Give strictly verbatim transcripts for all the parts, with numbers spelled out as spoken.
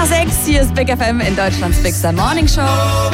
nach sechs, hier ist Big F M in Deutschlands Bigster Morning Show.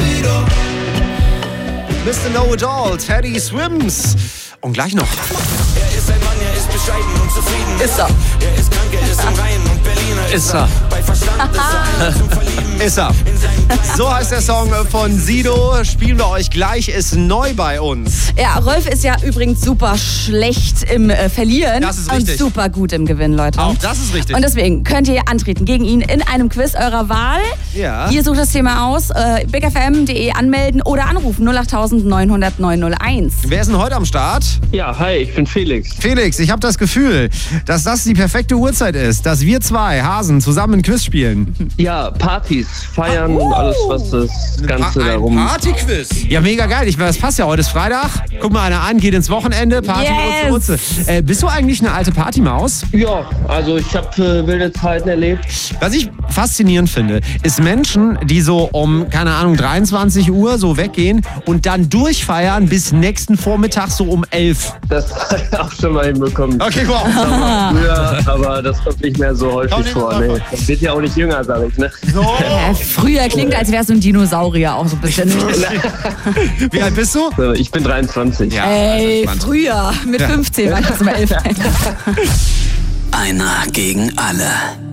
Mister Know-it-all, Teddy Swims. Und gleich noch. Er ist ein Mann, er ist bescheiden und zufrieden. Ist er. Er ist krank, er ist im Rhein und Berliner Ist er. Bei Verstand ist er zum Verlieben. Ist er. So heißt der Song von Sido. Spielen wir euch gleich, ist neu bei uns. Ja, Rolf ist ja übrigens super schlecht im äh, Verlieren. Das ist richtig. Und super gut im Gewinn, Leute. Auch das ist richtig. Und deswegen könnt ihr antreten gegen ihn in einem Quiz eurer Wahl. Ja. Ihr sucht das Thema aus, äh, big f m punkt d e anmelden oder anrufen null acht neun null null neun null eins. Wer ist denn heute am Start? Ja, hi, ich bin Felix. Felix, ich habe das Gefühl, dass das die perfekte Uhrzeit ist, dass wir zwei Hasen zusammen ein Quiz spielen. Ja, Partys, feiern und alles, was das Ganze Ein darum... Partyquiz. Ja, mega geil. Ich, das passt ja, heute ist Freitag. Guck mal einer an, geht ins Wochenende. Party, Yes. Utze, Utze. Äh, bist du eigentlich eine alte Partymaus? Ja, also ich habe äh, wilde Zeiten erlebt. Was ich faszinierend finde, ist Menschen, die so um, keine Ahnung, dreiundzwanzig Uhr so weggehen und dann durchfeiern bis nächsten Vormittag so um elf. Das habe ich auch schon mal hinbekommen. Okay, wow. Früher, aber das kommt nicht mehr so häufig vor. Nee. Das wird ja auch nicht jünger, sag ich. Ne? So. Äh, früher klingt, als wärst du ein Dinosaurier auch so ein bisschen. Wie alt bist du? So, ich bin dreiundzwanzig. Ja, Ey, das ist früher, mit Ja. fünfzehn war ich jetzt mal elf. Einer gegen alle.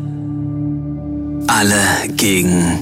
Alle gegen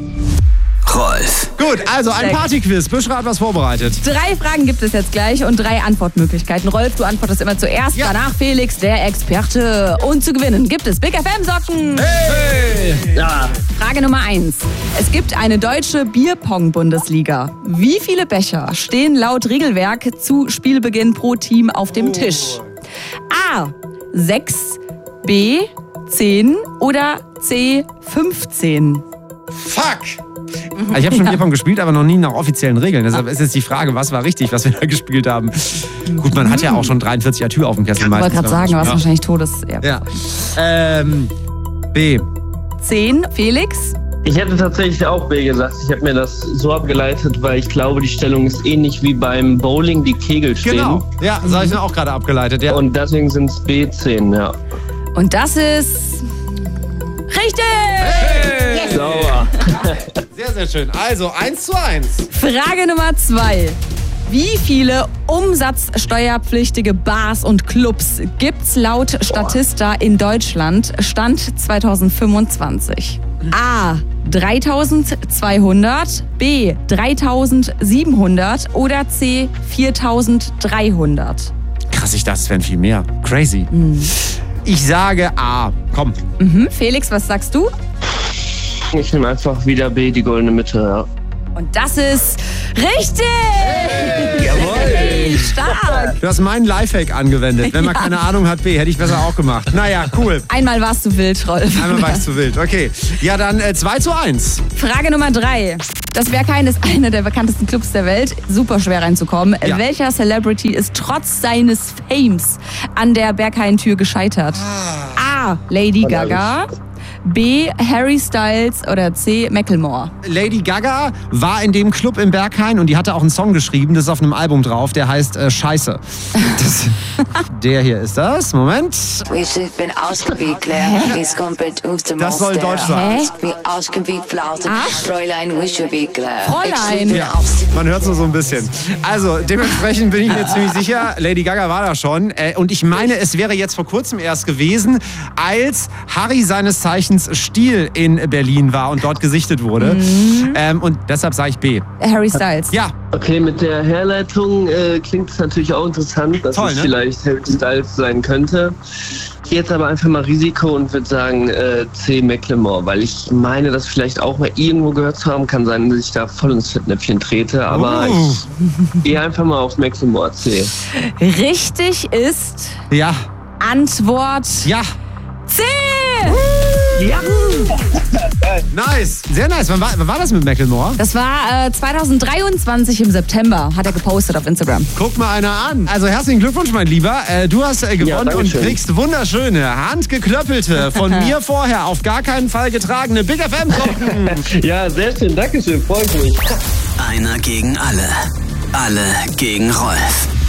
Rolf. Gut, also ein Sechs. Partyquiz. Büschra hat was vorbereitet. Drei Fragen gibt es jetzt gleich und drei Antwortmöglichkeiten. Rolf, du antwortest immer zuerst, Ja. danach Felix, der Experte. Und zu gewinnen gibt es Big F M-Socken. Hey! Ja, Frage Nummer eins. Es gibt eine deutsche Bierpong-Bundesliga. Wie viele Becher stehen laut Regelwerk zu Spielbeginn pro Team auf dem Tisch? A. sechs, B. zehn oder C. fünfzehn? Fuck! Ich habe schon Bierpong gespielt, aber noch nie nach offiziellen Regeln. Deshalb ist jetzt die Frage, was war richtig, was wir da gespielt haben. Gut, man hat ja auch schon dreiundvierzig Atür auf dem Kessel Ich wollte meistens. gerade sagen, was ja. wahrscheinlich Todes... Ja. Ja. Ähm, B. zehn, Felix? ich hätte tatsächlich auch B gesagt. Ich habe mir das so abgeleitet, weil ich glaube, die Stellung ist ähnlich wie beim Bowling, die Kegel stehen. Genau. Ja, das habe ich mir auch gerade abgeleitet. Ja. Und deswegen sind es B zehn, ja. Und das ist... Richtig! Hey! Sauer. Sehr, sehr schön. Also, eins zu eins. Frage Nummer zwei. Wie viele umsatzsteuerpflichtige Bars und Clubs gibt's laut Statista in Deutschland Stand zwanzig fünfundzwanzig? A. dreitausendzweihundert, B. dreitausendsiebenhundert oder C. viertausenddreihundert? Krass, ich dachte, es wären viel mehr. Crazy. Ich sage A. Komm. Mhm. Felix, was sagst du? Ich nehme einfach wieder B, die goldene Mitte, ja. Und das ist richtig! Jawohl. Stark! Du hast meinen Lifehack angewendet. Wenn man Ja. keine Ahnung hat, B, hätte ich besser auch gemacht. Naja, cool. Einmal warst du wild, Rolf. Einmal war ich zu wild. Okay. Ja, dann äh, zwei zu eins. Frage Nummer drei. Das Berghain ist einer der bekanntesten Clubs der Welt. Super schwer reinzukommen. Ja. Welcher Celebrity ist trotz seines Fames an der Berghain-Tür gescheitert? A. Lady Gaga, B. Harry Styles oder C. Macklemore? Lady Gaga war in dem Club im Berghain und die hatte auch einen Song geschrieben, das ist auf einem Album drauf, der heißt äh, Scheiße. Das, der hier ist das. Moment. Ich bin ausgewickelt, es kommt aus dem Das soll Deutsch sein. Hä? Wie ausgewickelt, Ach. Fräulein, Wischewickel. Fräulein. Ja, man hört es so ein bisschen. Also, dementsprechend bin ich mir ziemlich sicher, Lady Gaga war da schon. Äh, und ich meine, es wäre jetzt vor kurzem erst gewesen, als Harry seines Zeichens Stiel in Berlin war und dort gesichtet wurde. Mhm. Ähm, und deshalb sage ich B. Harry Styles. Ja, Okay, mit der Herleitung äh, klingt es natürlich auch interessant, dass Toll, es ne? vielleicht Harry Styles sein könnte. Ich gehe jetzt aber einfach mal Risiko und würde sagen äh, C. Macklemore, weil ich meine, das vielleicht auch mal irgendwo gehört zu haben. Kann sein, dass ich da voll ins Fettnäpfchen trete, aber Oh. ich gehe einfach mal auf Macklemore C. Richtig ist ja, Antwort ja. C. Ja. Nice. Sehr nice. Wann war, wann war das mit Macklemore? Das war äh, zweitausenddreiundzwanzig im September, hat er gepostet auf Instagram. Guck mal einer an. Also herzlichen Glückwunsch, mein Lieber. Äh, du hast äh, gewonnen danke und schön. kriegst wunderschöne, handgeklöppelte, von mir vorher auf gar keinen Fall getragene Big F M-Socken. Ja, sehr schön. Dankeschön. Freut mich. Einer gegen alle. Alle gegen Rolf.